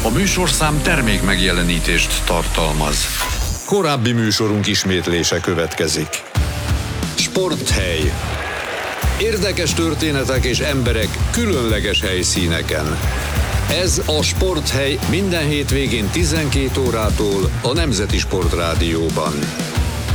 A műsorszám termék megjelenítést tartalmaz. Korábbi műsorunk ismétlése következik. Sporthely. Érdekes történetek és emberek különleges helyszíneken. Ez a Sporthely minden hétvégén 12 órától a Nemzeti Sportrádióban.